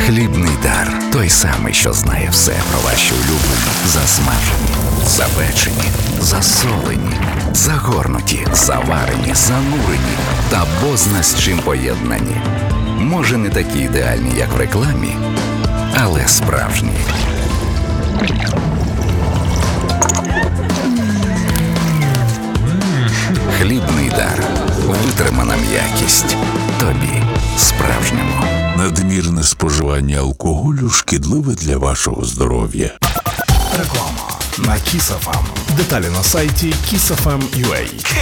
Хлібний дар. Той самий, що знає все про ваші улюблені, засмажені, запечені, засолені, загорнуті, заварені, занурені та бозна з чим поєднані. Може, не такі ідеальні, як в рекламі, але справжні. Хлібний дар. Витримана м'якість. Тобі, справжньому. Надмірне споживання алкоголю шкідливе для вашого здоров'я. Реклама на Kiss FM. Деталі на сайті kissfm.ua.